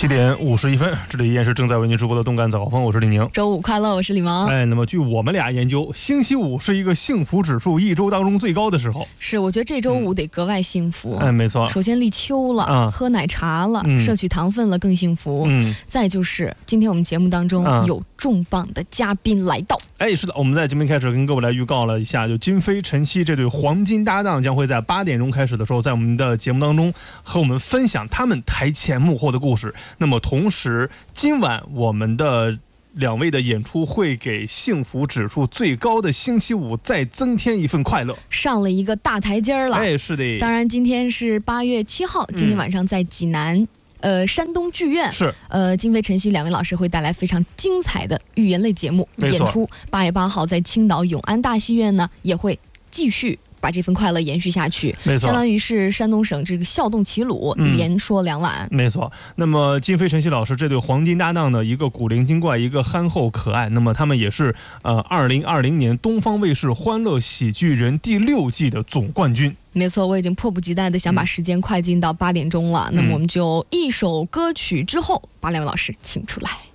7:51，这里依然是正在为您直播的动感早高峰，我是李宁。 周五快乐，我是李萌。 那么据我们俩研究，星期五是一个幸福指数一周当中最高的时候。 是，我觉得这周五得格外幸福。 没错。 首先立秋了，喝奶茶了，摄取糖分了更幸福。再就是今天我们节目当中有重磅的嘉宾来到。 是的，我们在节目开始跟各位来预告了一下，就金飞晨曦这对黄金搭档将会在8点钟开始的时候，在我们的节目当中和我们分享他们台前幕后的故事。那么同时，今晚我们的2位的演出会给幸福指数最高的星期五再增添一份快乐， 上了一个大台阶了。 是的。 当然，今天是8月7号，今天晚上在济南。山东剧院是金飞晨曦2位老师会带来非常精彩的语言类节目演出。8月8号在青岛永安大戏院呢，也会继续把这份快乐延续下去，相当于是山东省这个笑动齐鲁，连说2晚。 没错。那么金飞晨曦老师这对黄金搭档呢，一个古灵精怪，一个憨厚可爱。那么他们也是2020年东方卫视欢乐喜剧人第6季的总冠军。 没错，我已经迫不及待的想把时间快进到8点钟了。那么我们就一首歌曲之后把2位老师请出来。